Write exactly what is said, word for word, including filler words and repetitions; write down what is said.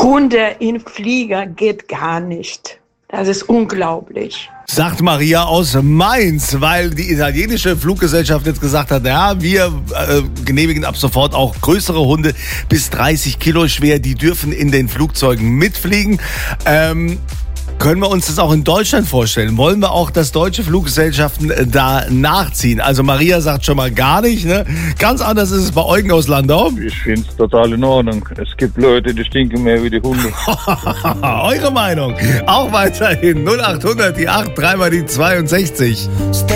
Hunde in Flieger geht gar nicht. Das ist unglaublich. Sagt Maria aus Mainz, weil die italienische Fluggesellschaft jetzt gesagt hat, ja, wir äh, genehmigen ab sofort auch größere Hunde bis dreißig Kilo schwer, die dürfen in den Flugzeugen mitfliegen. Ähm, können wir uns das auch in Deutschland vorstellen? Wollen wir auch, dass deutsche Fluggesellschaften äh, da nachziehen? Also Maria sagt schon mal gar nicht, ne? Ganz anders ist es bei Eugen aus Landau. Ich finde es total in Ordnung. Es gibt Leute, die stinken mehr wie die Hunde. Eure Meinung auch weiterhin null acht hundert, die acht, dreimal die zweiundsechzig.